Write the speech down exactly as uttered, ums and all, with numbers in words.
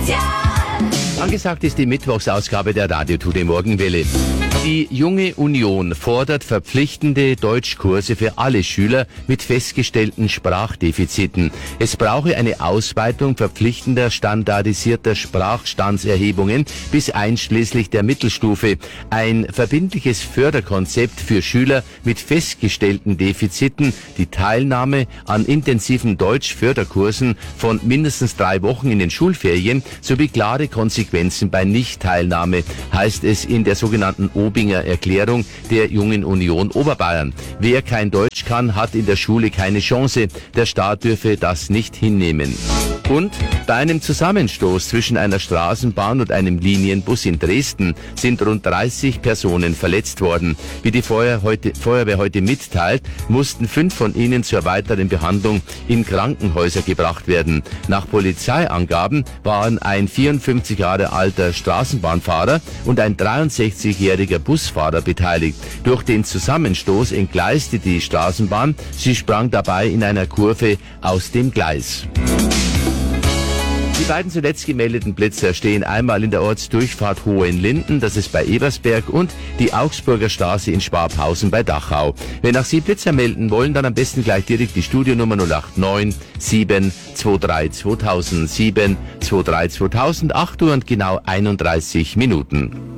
Angesagt ist die Mittwochsausgabe der Radio Today Morgenwelle. Die Junge Union fordert verpflichtende Deutschkurse für alle Schüler mit festgestellten Sprachdefiziten. Es brauche eine Ausweitung verpflichtender standardisierter Sprachstandserhebungen bis einschließlich der Mittelstufe. Ein verbindliches Förderkonzept für Schüler mit festgestellten Defiziten, die Teilnahme an intensiven Deutschförderkursen von mindestens drei Wochen in den Schulferien sowie klare Konsequenzen bei Nichtteilnahme, heißt es in der sogenannten Obinger Erklärung der Jungen Union Oberbayern. Wer kein Deutsch kann, hat in der Schule keine Chance. Der Staat dürfe das nicht hinnehmen. Und bei einem Zusammenstoß zwischen einer Straßenbahn und einem Linienbus in Dresden sind rund dreißig Personen verletzt worden. Wie die Feuer heute, Feuerwehr heute mitteilt, mussten fünf von ihnen zur weiteren Behandlung in Krankenhäuser gebracht werden. Nach Polizeiangaben waren ein vierundfünfzig Jahre alter Straßenbahnfahrer und ein dreiundsechzigjähriger Busfahrer beteiligt. Durch den Zusammenstoß entgleiste die Straßenbahn. Sie sprang dabei in einer Kurve aus dem Gleis. Die beiden zuletzt gemeldeten Blitzer stehen einmal in der Ortsdurchfahrt Hohenlinden, das ist bei Ebersberg, und die Augsburger Straße in Schwabhausen bei Dachau. Wenn auch Sie Blitzer melden wollen, dann am besten gleich direkt die Studionummer null acht neun sieben zwei drei zweitausend, sieben zwei drei zweitausend, acht Uhr und genau einunddreißig Minuten.